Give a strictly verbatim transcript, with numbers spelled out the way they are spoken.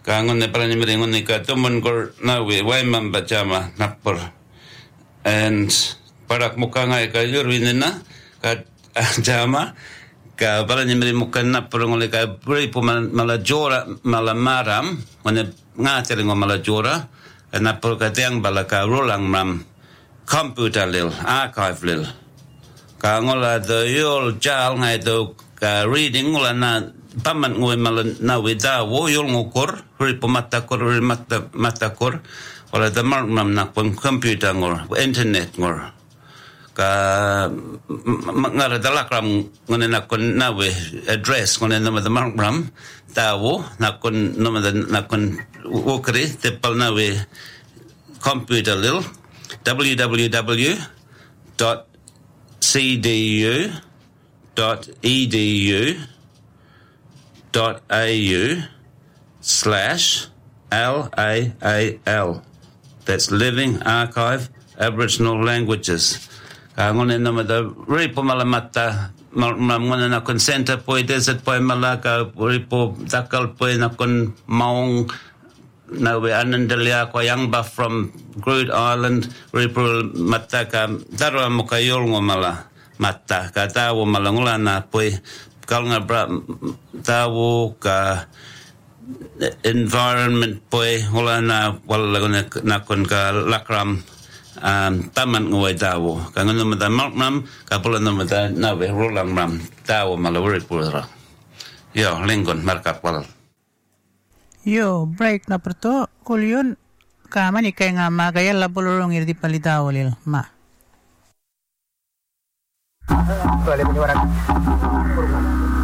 Kangon ne parani meringon ni ka tumun kor nawi waiman bachama napor. And parak mukangai ka yurwinina ka jama ka parani meri mukan napor ngole ka buri pu malajora malamaram ngone ngateli ngo malajora napor ka tiang bala ka rolang ram computer lil archive lil ka ngola the yol jal ngai do ka reading ngola na paman ngoi malan na weda wo yol ngokor ri pemata kor ri mata mata kor wala the mar mam nak pun computer ngor internet ngor ka ngara dalakram ngone nak kon na we address ngone nama the mar ram tawo nak kon nama the nak kon wokri te pal na we computer lil w w w dot c d u dot e d u dot au slash L A A L. That's Living Archive Aboriginal Languages. Ngone nama da ripo malamata ngone na kon center poi desert poi malaka ripo takal poi na kon maung na we anandalia ko yang ba from Groote Island ripo mataka darwa mukayol ngomala mata kata wo malangula na poi kalnga bra tawo ka environment boy hola na wala na nakon ka lakram um taman ngoi tawo ka ngono mata malkram ka pula no mata na we rolang ram tawo malawri pura yo lingon markat wal yo break na perto kulyon ka mani kay nga magaya labulurong irdi palitaw lil ma Vale,